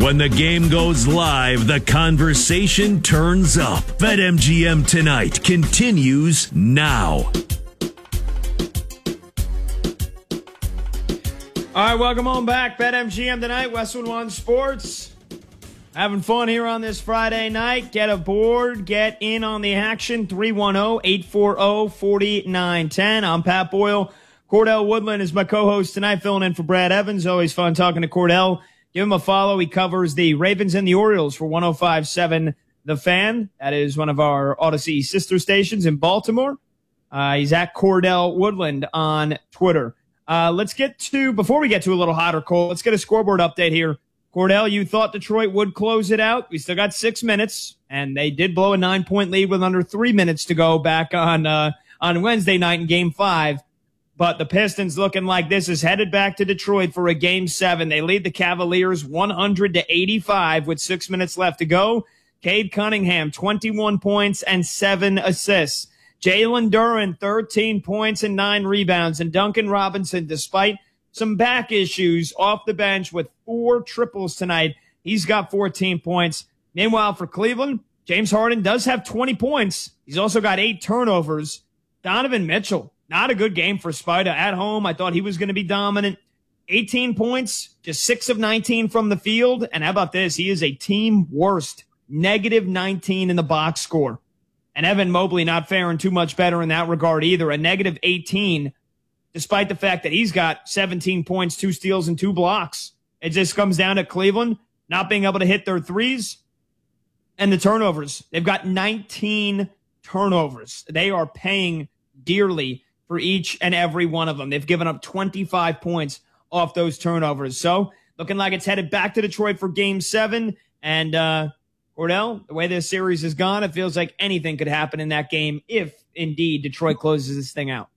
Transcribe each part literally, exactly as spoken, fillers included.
When the game goes live, the conversation turns up. BetMGM Tonight continues now. All right, welcome on back. BetMGM Tonight, Westwood One Sports. Having fun here on this Friday night. Get aboard. Get in on the action. three one zero, eight four zero, four nine one zero. I'm Pat Boyle. Cordell Woodland is my co-host tonight, filling in for Brad Evans. Always fun talking to Cordell. Give him a follow. He covers the Ravens and the Orioles for one oh five point seven The Fan. That is one of our Odyssey sister stations in Baltimore. Uh, he's at Cordell Woodland on Twitter. Uh, let's get to, before we get to a little hot or cold, let's get a scoreboard update here. Cordell, you thought Detroit would close it out. We still got six minutes, and they did blow a nine-point lead with under three minutes to go back on uh, on Wednesday night in Game five. But the Pistons looking like this is headed back to Detroit for a Game seven. They lead the Cavaliers one hundred to eighty-five with six minutes left to go. Cade Cunningham, twenty-one points and seven assists. Jalen Duren, thirteen points and nine rebounds. And Duncan Robinson, despite some back issues, off the bench with four triples tonight. He's got fourteen points. Meanwhile, for Cleveland, James Harden does have twenty points. He's also got eight turnovers. Donovan Mitchell, not a good game for Spider at home. I thought he was going to be dominant. eighteen points, just six of nineteen from the field. And how about this? He is a team worst, negative nineteen in the box score. And Evan Mobley not faring too much better in that regard either. A negative eighteen, despite the fact that he's got seventeen points, two steals, and two blocks. It just comes down to Cleveland not being able to hit their threes and the turnovers. They've got nineteen turnovers. They are paying dearly for each and every one of them. They've given up twenty-five points off those turnovers. So looking like it's headed back to Detroit for Game seven. And, uh, Cordell, the way this series has gone, it feels like anything could happen in that game if, indeed, Detroit closes this thing out.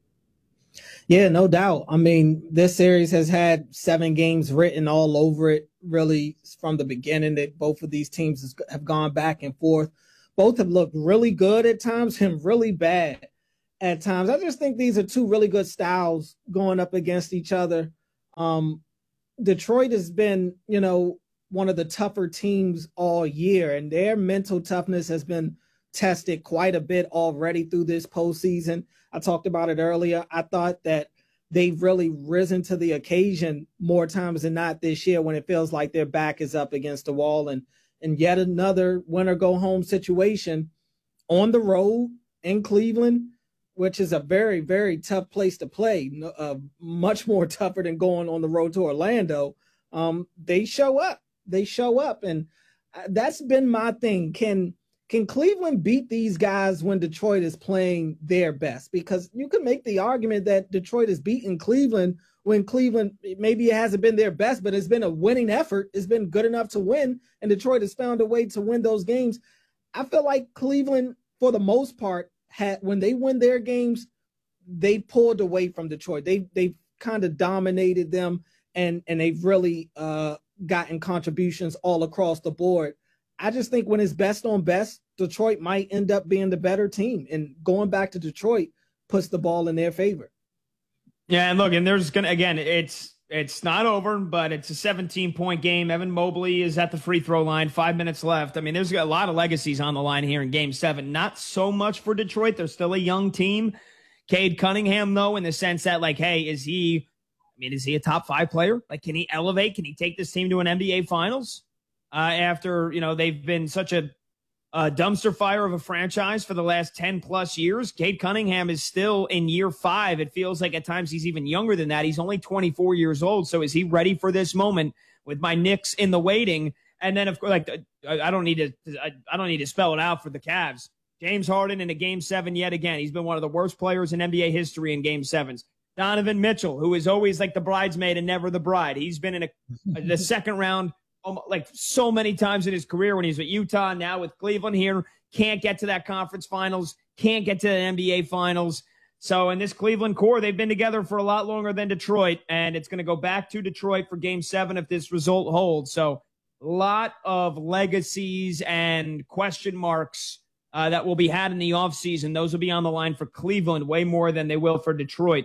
Yeah, no doubt. I mean, this series has had seven games written all over it, really, from the beginning. That both of these teams have gone back and forth. Both have looked really good at times and really bad at times. I just think these are two really good styles going up against each other. Um, Detroit has been, you know, one of the tougher teams all year, and their mental toughness has been tested quite a bit already through this postseason. I talked about it earlier. I thought that they've really risen to the occasion more times than not this year when it feels like their back is up against the wall, and, and yet another win or go home situation on the road in Cleveland, which is a very, very tough place to play, uh, much more tougher than going on the road to Orlando. Um, they show up. They show up, and that's been my thing. Can can Cleveland beat these guys when Detroit is playing their best? Because you can make the argument that Detroit has beaten Cleveland when Cleveland, maybe it hasn't been their best, but it's been a winning effort. It's been good enough to win, and Detroit has found a way to win those games. I feel like Cleveland, for the most part, had when they win their games, they pulled away from Detroit. They they kind of dominated them, and and they've really uh, gotten contributions all across the board. I just think when it's best on best, Detroit might end up being the better team, and going back to Detroit puts the ball in their favor. Yeah, and look, and there's gonna again, it's it's not over, but it's a seventeen point game. Evan Mobley is at the free throw line, five minutes left. I mean, there's a lot of legacies on the line here in Game Seven. Not so much for Detroit; they're still a young team. Cade Cunningham, though, in the sense that, like, hey, is he? I mean, is he a top five player? Like, can he elevate? Can he take this team to an N B A Finals? Uh, after, you know, they've been such a, a dumpster fire of a franchise for the last ten plus years. Cade Cunningham is still in year five. It feels like at times he's even younger than that. He's only twenty-four years old. So is he ready for this moment with my Knicks in the waiting? And then, of course, like, I don't need to, I don't need to spell it out for the Cavs. James Harden in a game seven yet again. He's been one of the worst players in N B A history in game sevens. Donovan Mitchell, who is always like the bridesmaid and never the bride. He's been in a, the second round like so many times in his career when he's with Utah, now with Cleveland here. Can't get to that conference finals, can't get to the N B A Finals. So in this Cleveland core, they've been together for a lot longer than Detroit, and it's going to go back to Detroit for game seven if this result holds. So a lot of legacies and question marks uh, that will be had in the offseason. Those will be on the line for Cleveland way more than they will for Detroit.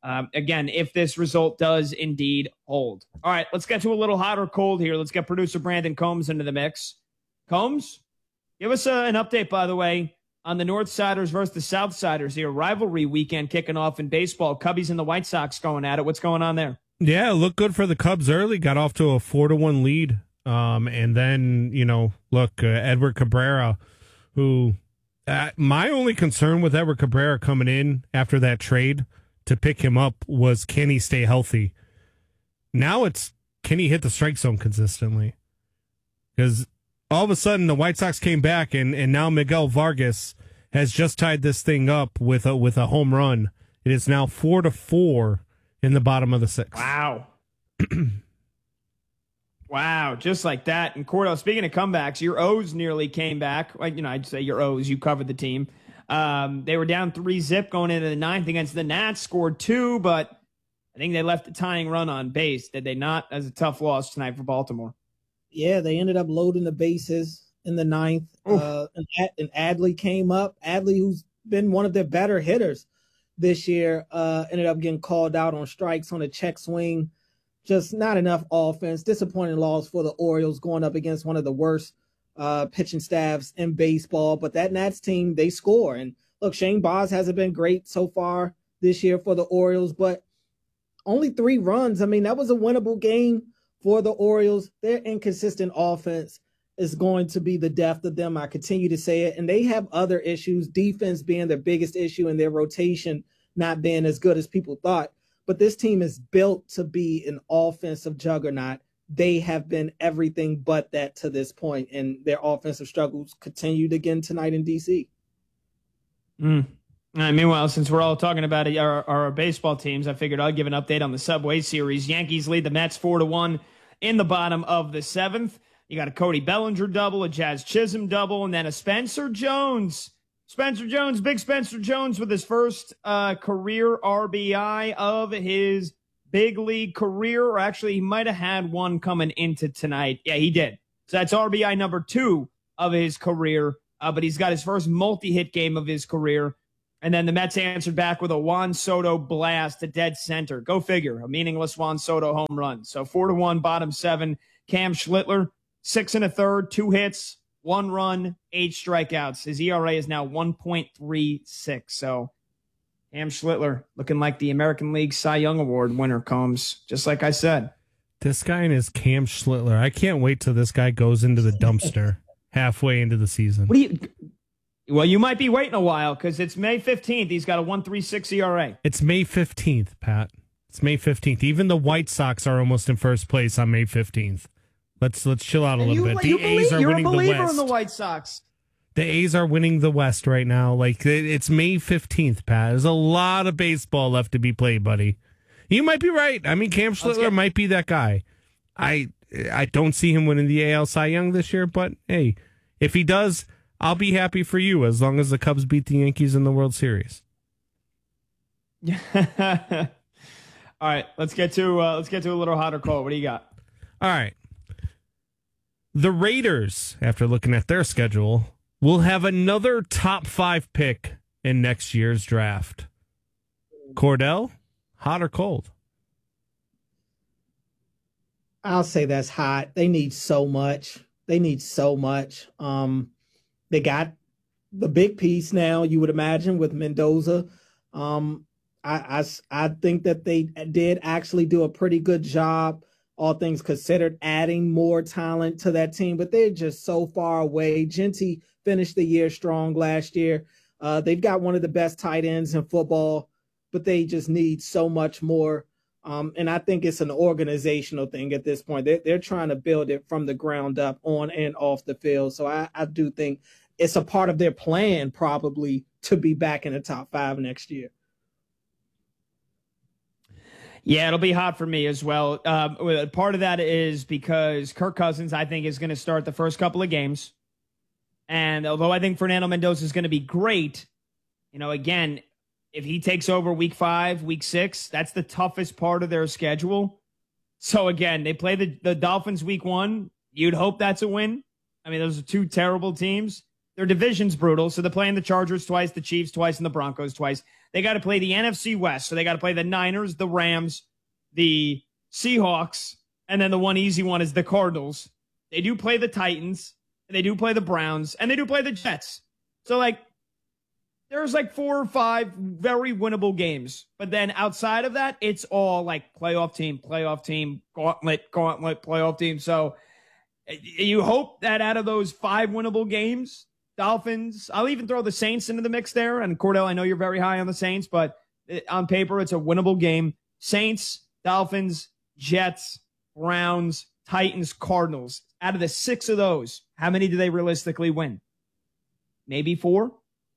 Um, again, if this result does indeed hold. All right, let's get to a little hot or cold here. Let's get producer Brandon Combs into the mix. Combs, give us a, an update, by the way, on the Northsiders versus the Southsiders here. Rivalry weekend kicking off in baseball. Cubbies and the White Sox going at it. What's going on there? Yeah, it looked good for the Cubs early. Got off to a four to one lead. Um, and then, you know, look, uh, Edward Cabrera, who uh, my only concern with Edward Cabrera coming in after that trade to pick him up was, can he stay healthy? Now it's, can he hit the strike zone consistently? Because all of a sudden the White Sox came back, and, and now Miguel Vargas has just tied this thing up with a, with a home run. It is now four to four in the bottom of the sixth. Wow. Wow, just like that. And Cordell, speaking of comebacks, your O's nearly came back. Like, you know, I'd say your O's, you covered the team. Um, they were down three zip going into the ninth against the Nats, scored two, but I think they left a tying run on base. Did they not? As a tough loss tonight for Baltimore. Yeah, they ended up loading the bases in the ninth. Uh, and, Ad- and Adley came up. Adley, who's been one of their better hitters this year, uh, ended up getting called out on strikes on a check swing. Just not enough offense. Disappointing loss for the Orioles going up against one of the worst uh, pitching staffs in baseball. But that Nats team, they score. And look, Shane Baz hasn't been great so far this year for the Orioles, but only three runs. I mean, that was a winnable game for the Orioles. Their inconsistent offense is going to be the death of them. I continue to say it. And they have other issues, defense being their biggest issue and their rotation not being as good as people thought. But this team is built to be an offensive juggernaut. They have been everything but that to this point, and their offensive struggles continued again tonight in D C. Mm. Uh, meanwhile, since we're all talking about our, our baseball teams, I figured I'd give an update on the Subway Series. Yankees lead the Mets four to one in the bottom of the seventh. You got a Cody Bellinger double, a Jazz Chisholm double, and then a Spencer Jones. Spencer Jones, big Spencer Jones with his first uh, career R B I of his big league career. Or actually, he might have had one coming into tonight. Yeah, he did. So that's R B I number two of his career. Uh, but he's got his first multi-hit game of his career. And then the Mets answered back with a Juan Soto blast to dead center. Go figure, a meaningless Juan Soto home run. So four to one, bottom seven. Cam Schlittler, six and a third, two hits. One run, eight strikeouts. His E R A is now one point three six. So, Cam Schlittler looking like the American League Cy Young Award winner comes, just like I said. This guy and his Cam Schlittler. I can't wait till this guy goes into the dumpster halfway into the season. What do you? Well, you might be waiting a while because it's May fifteenth. He's got a one point three six E R A. It's May fifteenth, Pat. It's May fifteenth. Even the White Sox are almost in first place on May fifteenth. Let's let's chill out a little you, bit. The you A's believe, are you're winning a the believer West. in the White Sox. The A's are winning the West right now. Like, it's May fifteenth, Pat. There's a lot of baseball left to be played, buddy. You might be right. I mean, Cam Schlittler get- might be that guy. I I don't see him winning the A L Cy Young this year, but hey, if he does, I'll be happy for you as long as the Cubs beat the Yankees in the World Series. All right, let's get to uh, let's get to a little hotter call. What do you got? All right. The Raiders, after looking at their schedule, will have another top five pick in next year's draft. Cordell, hot or cold? I'll say that's hot. They need so much. They need so much. Um, they got the big piece now, you would imagine, with Mendoza. Um, I, I, I think that they did actually do a pretty good job, all things considered, adding more talent to that team, but they're just so far away. Genty finished the year strong last year. Uh, they've got one of the best tight ends in football, but they just need so much more. Um, and I think it's an organizational thing at this point. They're, they're trying to build it from the ground up on and off the field. So I, I do think it's a part of their plan probably to be back in the top five next year. Yeah, it'll be hot for me as well. Um, part of that is because Kirk Cousins, I think, is going to start the first couple of games. And although I think Fernando Mendoza is going to be great, you know, again, if he takes over week five, week six, that's the toughest part of their schedule. So again, they play the, the Dolphins week one. You'd hope that's a win. I mean, those are two terrible teams. Their division's brutal, so they're playing the Chargers twice, the Chiefs twice, and the Broncos twice. They got to play the N F C West, so they got to play the Niners, the Rams, the Seahawks, and then the one easy one is the Cardinals. They do play the Titans, they do play the Browns, and they do play the Jets. So, like, there's like four or five very winnable games. But then outside of that, it's all like playoff team, playoff team, gauntlet, gauntlet, playoff team. So you hope that out of those five winnable games, Dolphins, I'll even throw the Saints into the mix there. And Cordell, I know you're very high on the Saints, but on paper, it's a winnable game. Saints, Dolphins, Jets, Browns, Titans, Cardinals. Out of the six of those, how many do they realistically win? Maybe four?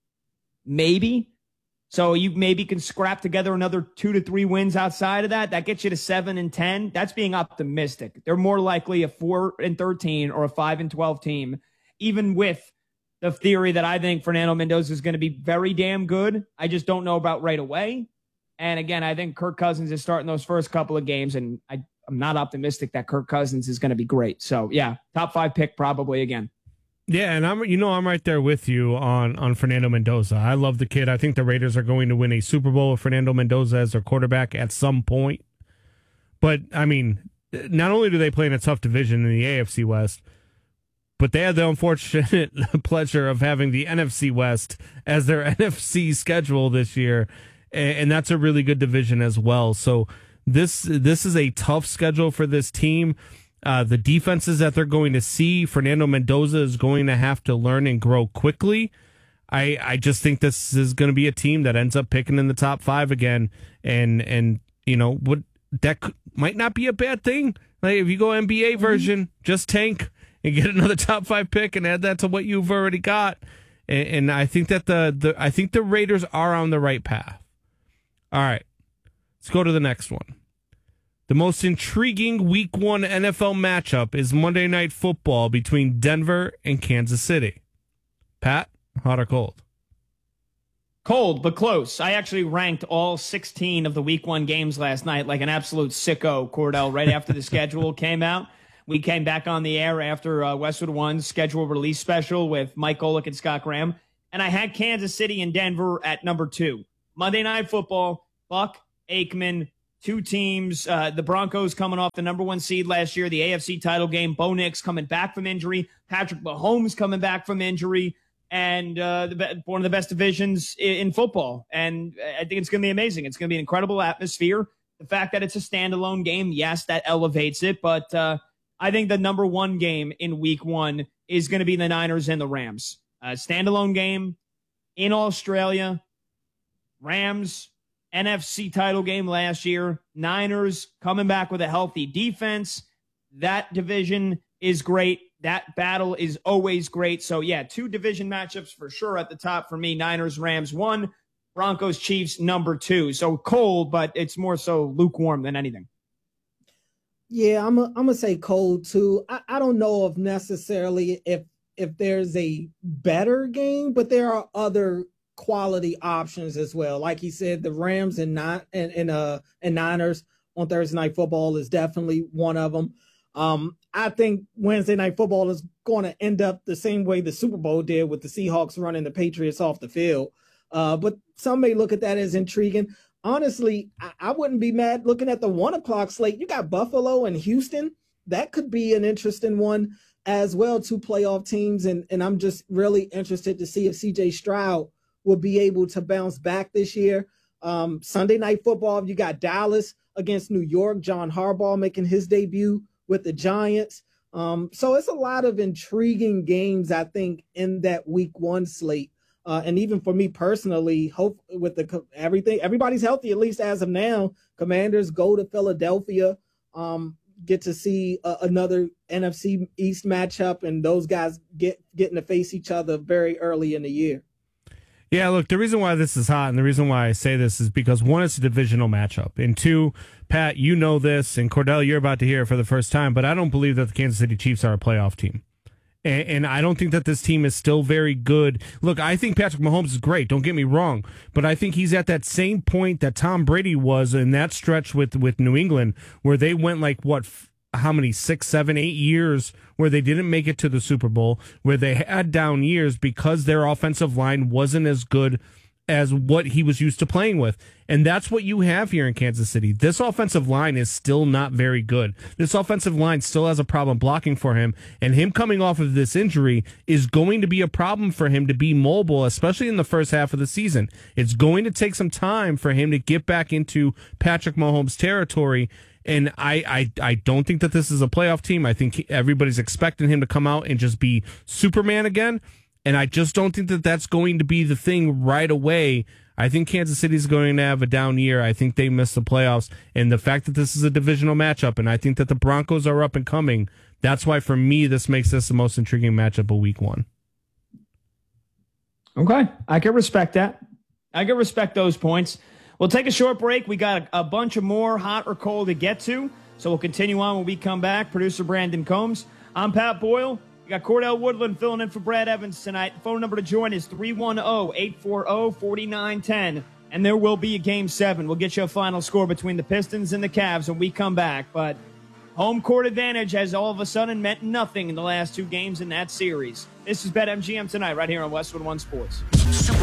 Maybe. So you maybe can scrap together another two to three wins outside of that. That gets you to seven and ten. That's being optimistic. They're more likely a four and thirteen or a five and twelve team, even with the theory that I think Fernando Mendoza is going to be very damn good. I just don't know about right away. And again, I think Kirk Cousins is starting those first couple of games, and I, I'm not optimistic that Kirk Cousins is going to be great. So yeah, top five pick probably again. Yeah, and I'm you know I'm right there with you on on Fernando Mendoza. I love the kid. I think the Raiders are going to win a Super Bowl with Fernando Mendoza as their quarterback at some point. But I mean, not only do they play in a tough division in the A F C West, but they had the unfortunate pleasure of having the N F C West as their N F C schedule this year, and that's a really good division as well. So this this is a tough schedule for this team. Uh, the defenses that they're going to see, Fernando Mendoza is going to have to learn and grow quickly. I I just think this is going to be a team that ends up picking in the top five again, and and you know what, that could, might not be a bad thing. Like if you go N B A version, mm-hmm. just tank and get another top five pick and add that to what you've already got. And, and I think that the the I think the Raiders are on the right path. All right, let's go to the next one. The most intriguing Week One N F L matchup is Monday Night Football between Denver and Kansas City. Pat, hot or cold? Cold, but close. I actually ranked all sixteen of the Week One games last night like an absolute sicko, Cordell, right after the schedule came out. We came back on the air after uh, Westwood One's schedule release special with Mike Golick and Scott Graham, and I had Kansas City and Denver at number two. Monday Night Football, Buck, Aikman, two teams, uh, the Broncos coming off the number one seed last year, the A F C title game, Bo Nix coming back from injury, Patrick Mahomes coming back from injury, and uh, the, one of the best divisions in, in football. And I think it's going to be amazing. It's going to be an incredible atmosphere. The fact that it's a standalone game, yes, that elevates it, but uh, I think the number one game in week one is going to be the Niners and the Rams. Uh, standalone game in Australia, Rams, N F C title game last year. Niners coming back with a healthy defense. That division is great. That battle is always great. So, yeah, two division matchups for sure at the top for me. Niners, Rams, one. Broncos, Chiefs, number two. So cold, but it's more so lukewarm than anything. Yeah, I'm I'm gonna say cold too. I, I don't know if necessarily if if there's a better game, but there are other quality options as well. Like he said, the Rams and not and, and uh and Niners on Thursday Night Football is definitely one of them. Um, I think Wednesday Night Football is going to end up the same way the Super Bowl did with the Seahawks running the Patriots off the field. Uh, but some may look at that as intriguing. Honestly, I, I wouldn't be mad looking at the one o'clock slate. You got Buffalo and Houston. That could be an interesting one as well, two playoff teams. And, and I'm just really interested to see if C J Stroud will be able to bounce back this year. Um, Sunday Night Football, you got Dallas against New York, John Harbaugh making his debut with the Giants. Um, so it's a lot of intriguing games, I think, in that week one slate. Uh, and even for me personally, hope with the everything, everybody's healthy, at least as of now. Commanders go to Philadelphia, um, get to see uh, another N F C East matchup, and those guys get getting to face each other very early in the year. Yeah, look, the reason why this is hot and the reason why I say this is because, one, it's a divisional matchup. And two, Pat, you know this, and Cordell, you're about to hear it for the first time, but I don't believe that the Kansas City Chiefs are a playoff team. And, and I don't think that this team is still very good. Look, I think Patrick Mahomes is great, don't get me wrong, but I think he's at that same point that Tom Brady was in that stretch with, with New England, where they went like, what, how many, six, seven, eight years where they didn't make it to the Super Bowl, where they had down years because their offensive line wasn't as good as what he was used to playing with. And that's what you have here in Kansas City. This offensive line is still not very good. This offensive line still has a problem blocking for him, and him coming off of this injury is going to be a problem for him to be mobile, especially in the first half of the season. It's going to take some time for him to get back into Patrick Mahomes territory. And I, I, I don't think that this is a playoff team. I think everybody's expecting him to come out and just be Superman again. And I just don't think that that's going to be the thing right away. I think Kansas City is going to have a down year. I think they miss the playoffs. And the fact that this is a divisional matchup, and I think that the Broncos are up and coming, that's why for me this makes this the most intriguing matchup of week one. Okay, I can respect that. I can respect those points. We'll take a short break. We got a, a bunch of more hot or cold to get to, so we'll continue on when we come back. Producer Brandon Combs. I'm Pat Boyle. We got Cordell Woodland filling in for Brad Evans tonight. The phone number to join is three one zero, eight four zero, four nine one zero, and there will be a Game seven. We'll get you a final score between the Pistons and the Cavs when we come back, but home court advantage has all of a sudden meant nothing in the last two games in that series. This is BetMGM tonight right here on Westwood One Sports.